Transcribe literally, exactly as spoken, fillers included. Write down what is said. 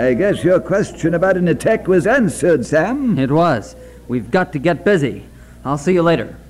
I guess your question about an attack was answered, Sam. It was. We've got to get busy. I'll see you later.